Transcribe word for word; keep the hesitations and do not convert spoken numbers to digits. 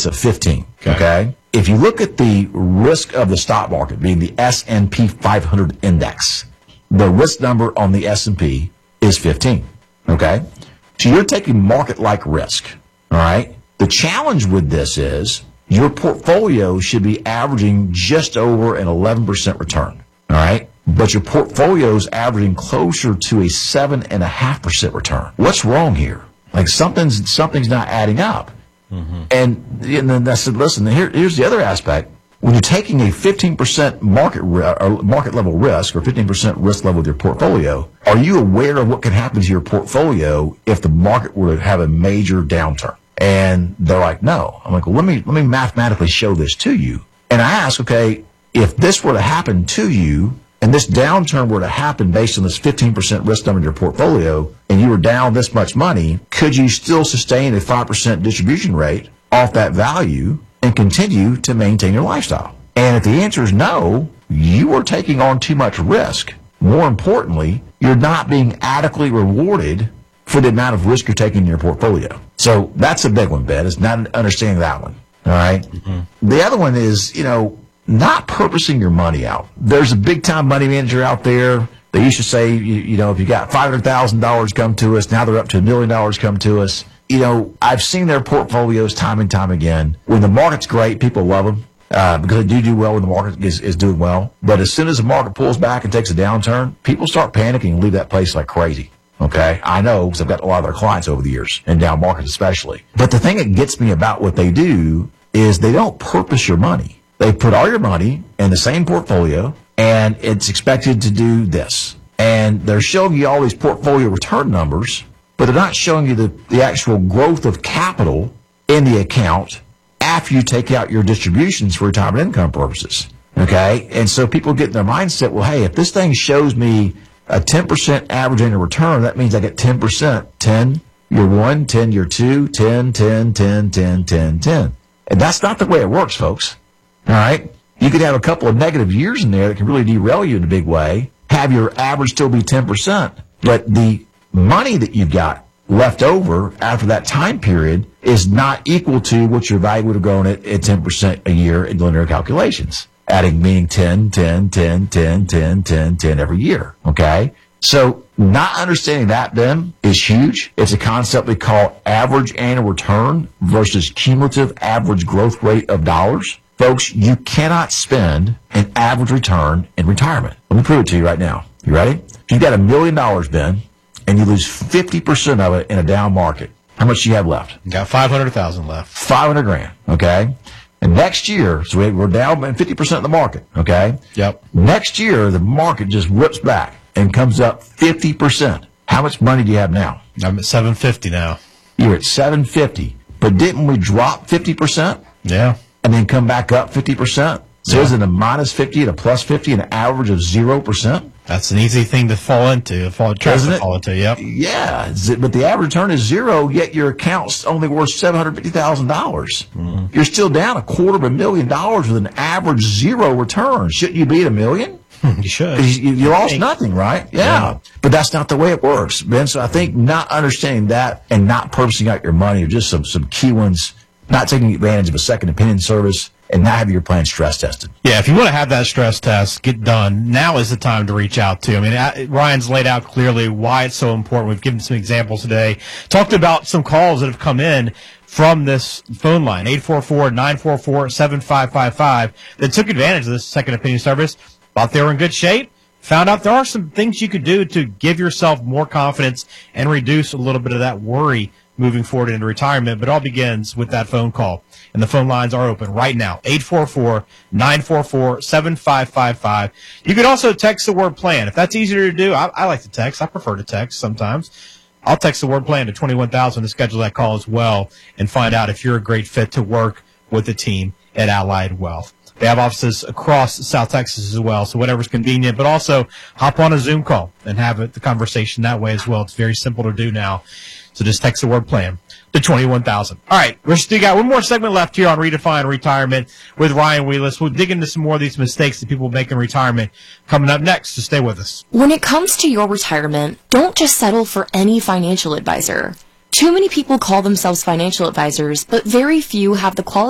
it's a fifteen. Okay. okay? If you look at the risk of the stock market, being the S and P five hundred index, the risk number on the S and P is fifteen. Okay? So you're taking market-like risk. All right? The challenge with this is your portfolio should be averaging just over an eleven percent return. All right? But your portfolio is averaging closer to a seven point five percent return. What's wrong here? Like something's something's not adding up. Mm-hmm. And, and then I said, listen, here, here's the other aspect. When you're taking a fifteen percent market or market level risk or fifteen percent risk level with your portfolio, are you aware of what can happen to your portfolio if the market were to have a major downturn? And they're like, no. I'm like, well, let me let me mathematically show this to you. And I ask, okay, if this were to happen to you, and this downturn were to happen based on this fifteen percent risk number in your portfolio, and you were down this much money, could you still sustain a five percent distribution rate off that value and continue to maintain your lifestyle? And if the answer is no, you are taking on too much risk. More importantly, you're not being adequately rewarded for the amount of risk you're taking in your portfolio. So that's a big one, Ben, is not understanding that one. All right? Mm-hmm. The other one is, you know, not purposing your money out. There's a big-time money manager out there. They used to say, you, you know, if you got five hundred thousand dollars come to us, now they're up to a million dollars come to us. You know, I've seen their portfolios time and time again. When the market's great, people love them uh, because they do do well when the market is, is doing well. But as soon as the market pulls back and takes a downturn, people start panicking and leave that place like crazy. Okay, I know because I've got a lot of their clients over the years, and down markets especially. But the thing that gets me about what they do is they don't purpose your money. They put all your money in the same portfolio, and it's expected to do this. And they're showing you all these portfolio return numbers, but they're not showing you the, the actual growth of capital in the account after you take out your distributions for retirement income purposes. Okay, and so people get in their mindset, well, hey, if this thing shows me a ten percent average annual return, that means I get ten percent. ten year one, ten year two, ten, ten, ten, ten, ten, ten. And that's not the way it works, folks. All right? You could have a couple of negative years in there that can really derail you in a big way, have your average still be ten percent, but the money that you've got left over after that time period is not equal to what your value would have grown at, at ten percent a year in linear calculations. Adding meaning ten, ten, ten, ten, ten, ten, ten every year, okay? So not understanding that, then, is huge. It's a concept we call average annual return versus cumulative average growth rate of dollars. Folks, you cannot spend an average return in retirement. Let me prove it to you right now. You ready? If you've got a million dollars, Ben, and you lose fifty percent of it in a down market, how much do you have left? You got five hundred thousand left. five hundred grand, okay? And next year, so we're down fifty percent of the market, okay? Yep. Next year, the market just whips back and comes up fifty percent. How much money do you have now? I'm at seven fifty now. You're at seven fifty. But didn't we drop fifty percent? Yeah. And then come back up fifty percent? So yeah. is it a minus fifty and a plus fifty and an average of zero percent? That's an easy thing to fall into, fall, try to fall into, yep. Yeah, but the average return is zero, yet your account's only worth seven hundred fifty thousand dollars. Mm-hmm. You're still down a quarter of a million dollars with an average zero return. Shouldn't you be at a million? You should. You, you lost nothing, right? Yeah. yeah. But that's not the way it works, Ben. So I think not understanding that and not purposing out your money are just some, some key ones, not taking advantage of a second opinion service, and not having your plan stress tested. Yeah, if you want to have that stress test get done, now is the time to reach out to. I mean, Ryan's laid out clearly why it's so important. We've given some examples today. Talked about some calls that have come in from this phone line, eight four four, nine four four, seven five five five, that took advantage of this second opinion service, thought they were in good shape, found out there are some things you could do to give yourself more confidence and reduce a little bit of that worry moving forward into retirement. But it all begins with that phone call. And the phone lines are open right now, eight four four, nine four four, seven five five five. You could also text the word plan. If that's easier to do, I, I like to text. I prefer to text sometimes. I'll text the word plan to twenty-one thousand to schedule that call as well and find out if you're a great fit to work with the team at Allied Wealth. They have offices across South Texas as well, so whatever's convenient. But also hop on a Zoom call and have it, the conversation that way as well. It's very simple to do now. So just text the word plan to twenty-one thousand. All right, we're still got one more segment left here on Redefine Retirement with Ryan Wheelis. We'll dig into some more of these mistakes that people make in retirement coming up next, so stay with us. When it comes to your retirement, don't just settle for any financial advisor. Too many people call themselves financial advisors, but very few have the qualifications